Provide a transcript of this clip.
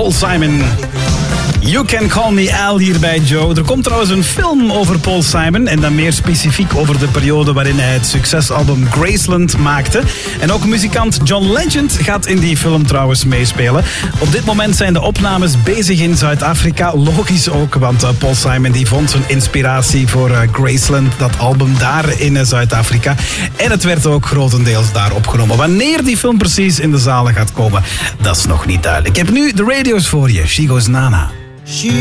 Paul Simon. You Can Call Me Al hier bij Joe. Er komt trouwens een film over Paul Simon en dan meer specifiek over de periode waarin hij het succesalbum Graceland maakte. En ook muzikant John Legend gaat in die film trouwens meespelen. Op dit moment zijn de opnames bezig in Zuid-Afrika. Logisch ook, want Paul Simon die vond zijn inspiratie voor Graceland, dat album daar in Zuid-Afrika. En het werd ook grotendeels daar opgenomen. Wanneer die film precies in de zalen gaat komen, dat is nog niet duidelijk. Ik heb nu de radio's voor je. She Goes Nana. She